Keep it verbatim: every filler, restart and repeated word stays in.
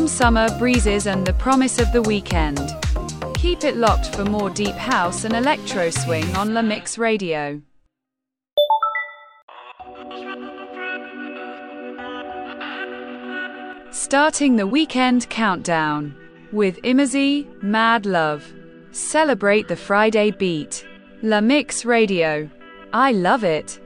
warm summer breezes and the promise of the weekend. Keep it locked for more deep house and electro swing on La Mix Radio. Starting the weekend countdown with Imazee, Mad Love. Celebrate the Friday beat. La Mix Radio. I love it.